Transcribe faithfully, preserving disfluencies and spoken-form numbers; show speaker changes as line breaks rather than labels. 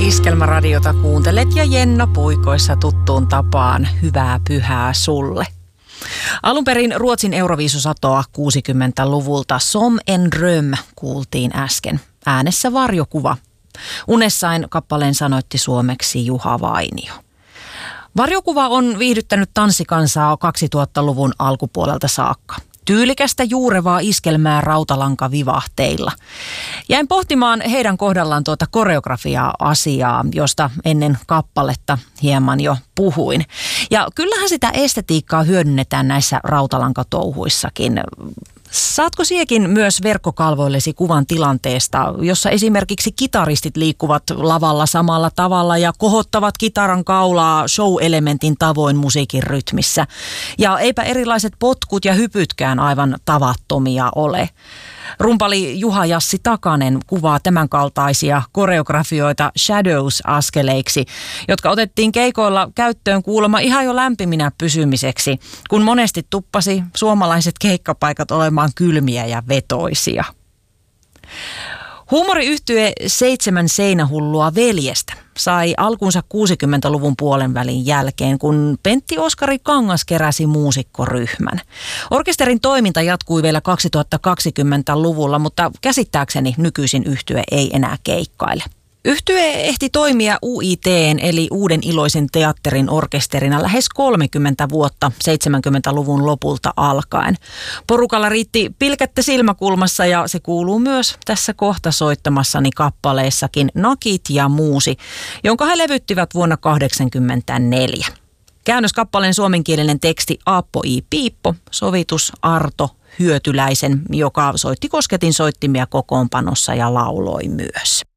Iskelmäradiota kuuntelet ja Jenna puikoissa tuttuun tapaan. Hyvää pyhää sulle. Alun perin Ruotsin Euroviisusatoa kuusikymmentäluvulta Som en dröm kuultiin äsken. Äänessä varjokuva. Unessain kappaleen sanoitti suomeksi Juha Vainio. Varjokuva on viihdyttänyt tanssikansaa kaksituhattaluvun alkupuolelta saakka. Tyylikästä juurevaa iskelmää rautalankavivahteilla. Jäin pohtimaan heidän kohdallaan tuota koreografiaa-asiaa, josta ennen kappaletta hieman jo puhuin. Ja kyllähän sitä estetiikkaa hyödynnetään näissä rautalankatouhuissakin. Saatko siekin myös verkkokalvoillesi kuvan tilanteesta, jossa esimerkiksi kitaristit liikkuvat lavalla samalla tavalla ja kohottavat kitaran kaulaa show-elementin tavoin musiikin rytmissä? Ja eipä erilaiset potkut ja hypytkään aivan tavattomia ole. Rumpali Juha Jassi Takanen kuvaa tämänkaltaisia koreografioita Shadows-askeleiksi, jotka otettiin keikoilla käyttöön kuulemma ihan jo lämpiminä pysymiseksi, kun monesti tuppasi suomalaiset keikkapaikat olemaan kylmiä ja vetoisia. Huumoriyhtye Seitsemän seinähullua veljestä sai alkunsa kuusikymmentäluvun puolen välin jälkeen, kun Pentti Oskari Kangas keräsi muusikkoryhmän. Orkesterin toiminta jatkui vielä kaksituhattakaksikymmentäluvulla, mutta käsittääkseni nykyisin yhtye ei enää keikkaile. Yhtye ehti toimia U I T:n eli Uuden iloisen teatterin orkesterina lähes kolmekymmentä vuotta seitsemänkymmentäluvun lopulta alkaen. Porukalla riitti pilkettä silmäkulmassa ja se kuuluu myös tässä kohta soittamassani kappaleessakin Nakit ja Muusi, jonka he levyttivät vuonna tuhatyhdeksänsataakahdeksankymmentäneljä. Käännöskappaleen suomenkielinen teksti Aappo I. Piippo, sovitus Arto Hyötyläisen, joka soitti kosketin soittimia kokoonpanossa ja lauloi myös.